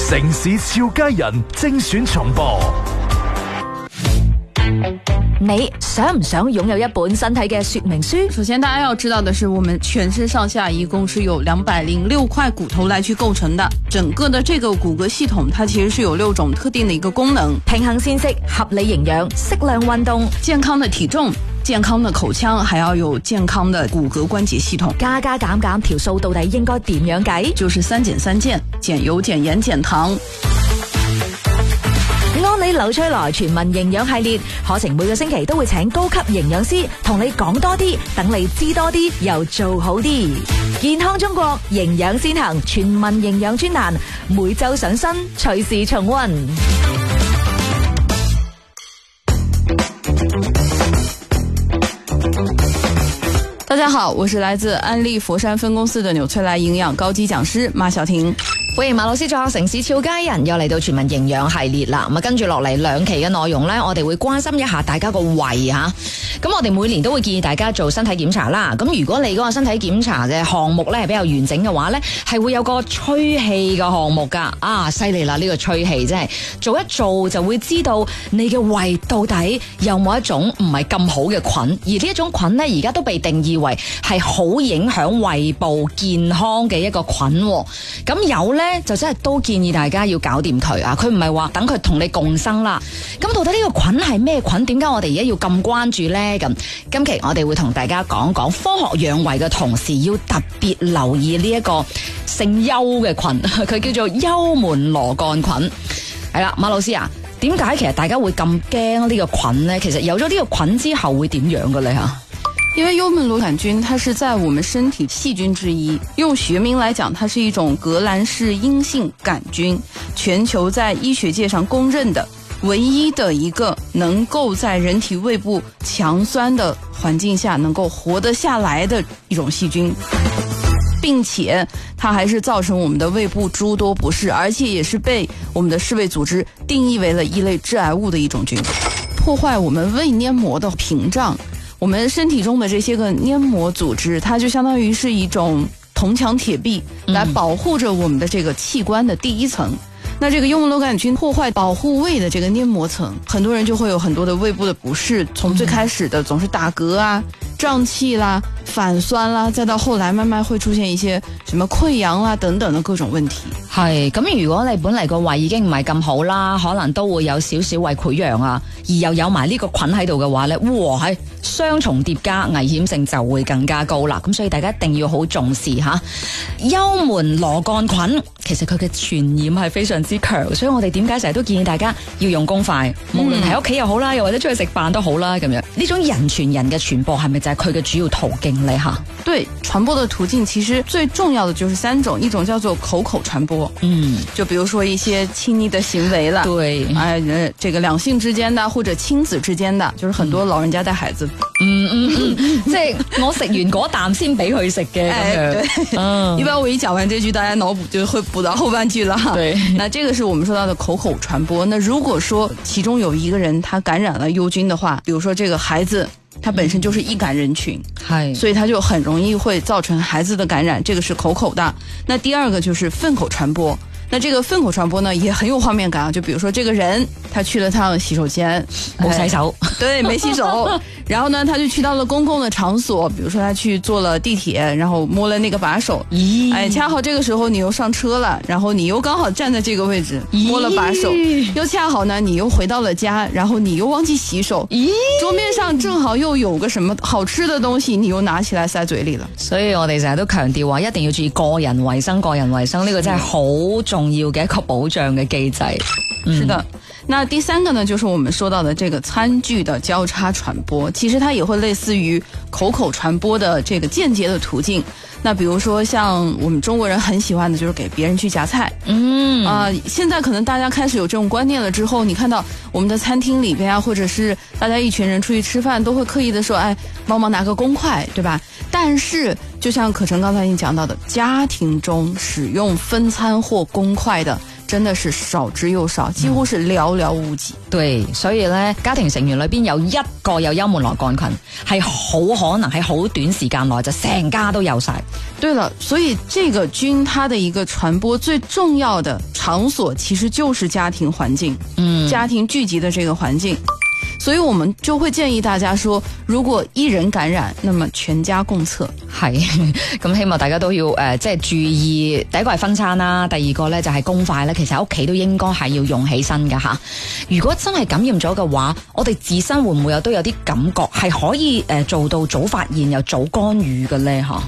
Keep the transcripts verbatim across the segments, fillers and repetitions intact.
城市俏佳人精選重播。 你想唔想擁有一本身體嘅說明書？ 首先大家要知道的是，我們全身上下一共是有兩百零六塊骨頭來去構成的，整個的這個骨骼系統它其實是有六種特定的一個功能， 平衡膳食、合理營養、適量運動、 健康的體重、健康的口腔，還要有健康的骨骼關節系統。 加加減減條數到底應該點樣計？ 就是三減三健，減油、減鹽、減糖。 安利紐崔萊全民營養系列課程每個星期都會請高級營養師同你講多啲，等你知多啲又做好啲。健康中國營養先行全民營養專欄每周上新，隨時重溫。 大家好，我是來自安利佛山分公司的紐崔萊營養高級講師馬曉婷。 歡迎馬老師做客城市俏佳人，又嚟到全民營養系列啦。咁啊，跟住落嚟兩期嘅內容呢，我哋會關心一下大家個胃吓。咁我哋每年都會建議大家做身體檢查啦。咁如果你嗰個身體檢查嘅項目呢係比較完整嘅話呢，係會有個吹氣嘅項目噶。啊，犀利啦！呢個吹氣真係做一做就會知道你嘅胃到底有冇一種唔係咁好嘅菌，而呢一種菌呢，而家都被定義為係好影響胃部健康嘅一個菌。咁有呢，就真係都建議大家要搞掂佢啊！佢唔係話等佢同你共生啦。咁到底呢個菌係咩菌？點解我哋而家要咁關注呢？咁今期我哋會同大家講講科學養胃嘅同時，要特別留意呢一個姓幽嘅菌，佢叫做幽門螺桿菌。係啦，馬老師啊，點解其實大家會咁驚呢個菌呢？其實有咗呢個菌之後會點樣嘅咧吓？ 因為幽門螺桿菌它是在我們身體細菌之一，用學名來講，它是一種革蘭氏陰性桿菌，全球在醫學界上公認的唯一的一個能夠在人體胃部強酸的環境下能夠活得下來的一種細菌，並且它還是造成我們的胃部諸多不適，而且也是被我們的世衛組織定義為了一類致癌物的一種菌，破壞我們胃黏膜的屏障。我們身體中的這些個黏膜組織，它就相當於是一種銅牆鐵壁，來保護着我們的這個器官的第一層。那這個幽門螺桿菌破壞保護胃的這個黏膜層，很多人就會有很多的胃部的不適，從最開始的總是打嗝啊、脹氣啦、反酸啦，再到後來慢慢會出現一些什麼潰瘍啦等等的各種問題。 係咁，如果你本嚟個胃已經唔係咁好啦，可能都會有少少胃潰瘍啊，而又有埋呢個菌喺度嘅話呢，哇係雙重疊加，危險性就會更加高啦。咁所以大家一定要好重視吓。幽門螺桿菌其實佢嘅傳染係非常之強，所以我哋點解成日都建議大家要用公筷，無論喺屋企又好啦，又或者出去食飯都好啦，咁樣呢種人傳人嘅傳播係咪就係佢嘅主要途徑呢？吓， 對，傳播的途徑其實最重要的就是三種，一種叫做口口傳播，嗯，就比如說一些親昵的行為啦，對，哎，這個兩性之間的或者親子之間的，就是很多老人家帶孩子， 嗯嗯嗯，即係我食完嗰啖先俾佢食嘅咁樣，對， 嗯，一般我一講完這句，大家腦補就會補到後半句了。對，那這個是我們說到的口口傳播。那如果說其中有一個人他感染了幽菌的話，比如說這個孩子，他本身就是易感人群，嗯，所以他就很容易會造成孩子的感染，這個是口口的。那第二個就是糞口傳播。那這個糞口傳播呢，也很有畫面感啊。就比如說這個人，他去了趟洗手間， 冇洗手， 對，沒洗手。然後呢，他就去到了公共的場所，比如說他去坐了地鐵，然後摸了那個把手，咦，哎，恰好這個時候你又上車了，然後你又剛好站在這個位置，摸了把手，又恰好呢，你又回到了家，然後你又忘記洗手，咦，桌面上正好又有個什麼好吃的東西，你又拿起來塞嘴裡了。所以我哋成日都強調話，一定要注意個人衛生，個人衛生呢個真係好重要嘅一個保障嘅機制。是的。那第三個呢，就是我們說到的這個餐具的交叉傳播，其實它也會類似於口口傳播的這個間接的途徑。那比如說像我們中國人很喜歡的就是給別人去夾菜，嗯啊、呃，現在可能大家開始有這種觀念了之後，你看到我們的餐廳裡邊啊，或者是大家一群人出去吃飯，都會刻意的說，哎，幫忙拿個公筷，對吧？但是就像可成剛才已經講到的，家庭中使用分餐或公筷的真的是少之又少，幾乎是寥寥無幾。對，所以呢，家庭成員裏邊有一個有幽門螺桿菌，係好可能喺好短時間內就成家都有晒。對了，所以這個菌它的一個傳播最重要的场所其實就是家庭環境， 嗯， 家庭聚集的這個環境。所以我們就會建議大家說，如果一人感染，那麼全家共測。 係，咁希望大家都要誒、呃，即係注意。第一個係分餐啦，第二個咧就係公筷咧。其實喺屋企都應該係要用起身㗎吓。如果真係感染咗嘅話，我哋自身會唔會有都有啲感覺係可以誒、呃、做到早發現又早干預嘅咧吓？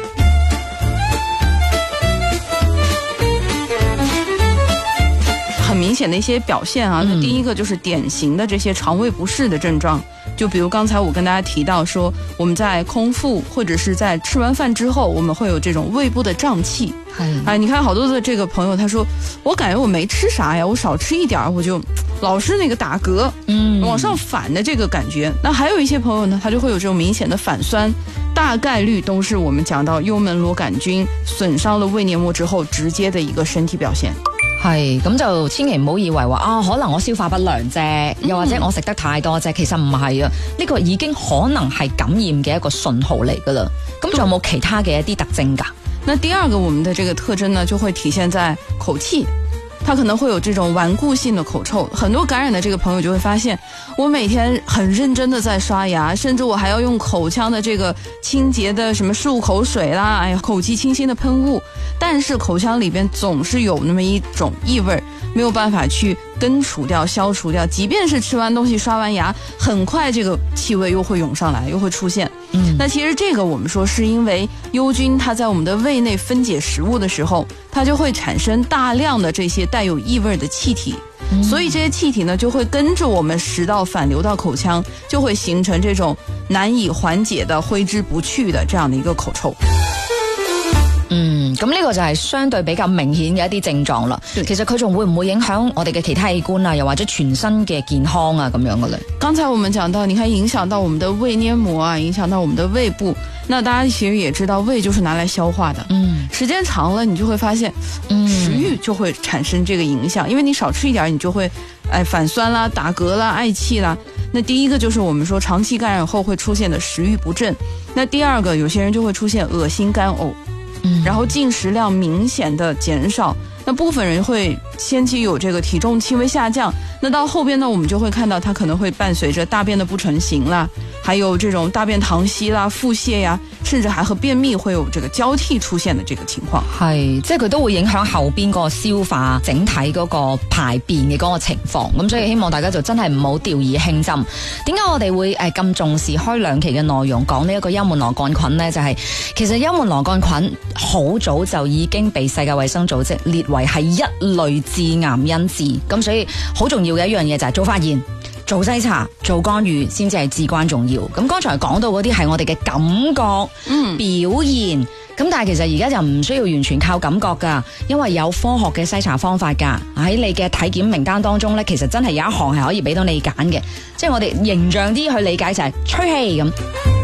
很明顯的一些表現啊，那第一個就是典型的這些腸胃不適的症狀，就比如剛才我跟大家提到說，我們在空腹或者是在吃完飯之後，我們會有這種胃部的脹氣。哎，你看好多的這個朋友，他說我感覺我沒吃啥呀，我少吃一點，我就老是那個打嗝，嗯，往上反的這個感覺。那還有一些朋友呢，他就會有這種明顯的反酸，大概率都是我們講到幽門螺桿菌損傷了胃黏膜之後直接的一個身體表現。 係，咁就千祈唔好以為話啊，可能我消化不良啫，又或者我食得太多啫，其實唔係啊，呢個已經可能係感染嘅一個信號嚟噶啦。咁仲有冇其他嘅一啲特徵噶？ 那第二個我們的這個特徵呢，就會體現在口氣，它可能會有這種頑固性的口臭。很多感染的這個朋友就會發現，我每天很認真的在刷牙，甚至我還要用口腔的這個清潔的什麼漱口水啦，哎呀，口氣清新的噴霧，但是口腔裏邊總是有那麼一種異味，沒有辦法去根除掉、消除掉。即便是吃完東西、刷完牙，很快這個氣味又會湧上來，又會出現。嗯，那其實這個我們說是因為幽菌它在我們的胃內分解食物的時候，它就會產生大量的這些帶有異味的氣體。嗯，所以這些氣體呢就會跟着我們食道反流到口腔，就會形成這種難以緩解的揮之不去的這樣的一個口臭。 嗯，咁呢個就係相對比較明顯嘅一啲症狀啦。其實佢仲會唔會影響我哋嘅其他器官啊，又或者全身嘅健康啊咁樣嘅咧？剛才我們講到，你看影響到我們的胃黏膜啊，影響到我們的胃部。那大家其實也知道，胃就是拿來消化的。嗯，時間長了，你就會發現，嗯，食慾就會產生這個影響，因為你少吃一點，你就會，哎，反酸啦、打嗝啦、嗳氣啦。那第一個就是我們說長期感染後會出現的食慾不振。那第二個，有些人就會出現惡心乾嘔。然後進食量明顯的減少，那部分人會先期有這個體重輕微下降，那到後邊呢，我們就會看到它可能會伴隨着大便的不成形啦，還有這種大便溏稀啦、腹瀉呀，甚至還和便秘會有這個交替出現的這個情況。係，即係佢都會影響後邊個消化、整體嗰個排便嘅嗰個情況。咁所以希望大家就真係唔好掉以輕心。點解我哋會誒咁重視開兩期嘅內容講呢一個幽門螺桿菌呢？就係、是、其實幽門螺桿菌好早就已經被世界衛生組織列為係一類致癌因子。咁所以好重要嘅一樣嘢就係早發現、做篩查、做干預先至係至關重要。咁剛才講到嗰啲係我哋嘅感覺、嗯、表現，咁但係其實而家就唔需要完全靠感覺噶，因為有科學嘅篩查方法噶。喺你嘅體檢名單當中呢，其實真係有一項係可以俾到你揀嘅，即係我哋形象啲去理解就係吹氣咁。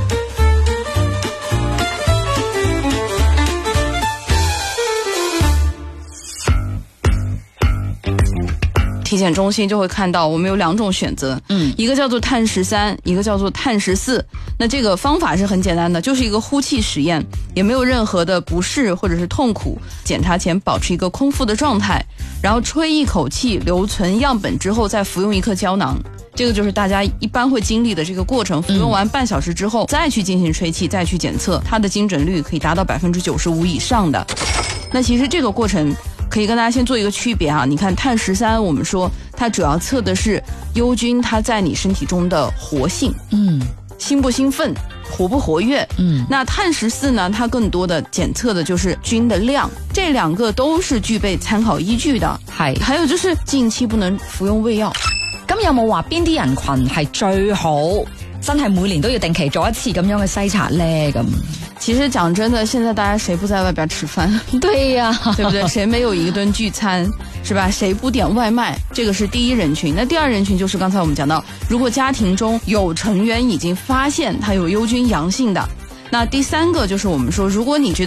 體檢中心就會看到我們有兩種選擇，嗯，一個叫做碳十三，一個叫做碳十四。那這個方法是很簡單的，就是一個呼氣實驗，也沒有任何的不適或者是痛苦。檢查前保持一個空腹的狀態，然後吹一口氣，留存樣本之後再服用一顆膠囊。這個就是大家一般會經歷的這個過程。服用完半小時之後，再去進行吹氣，再去檢測，它的精準率可以達到百分之九十五以上的。那其實這個過程可以跟大家先做一個區別啊，你看碳十三，我們說它主要測的是幽菌它在你身體中的活性，嗯，興不興奮，活不活躍，嗯，那碳十四呢，它更多的檢測的就是菌的量，這兩個都是具備參考依據的。係，還有就是近期不能服用胃藥。咁有冇話邊啲人群係最好真係每年都要定期做一次咁樣嘅篩查呢？咁其實講真的，現在大家誰不在外邊吃飯？對呀、啊，對不對？誰沒有一頓聚餐，是吧？誰不點外賣？這個是第一人群。那第二人群就是剛才我們講到，如果家庭中有成員已經發現他有幽菌陽性的，那第三個就是我們說，如果你覺得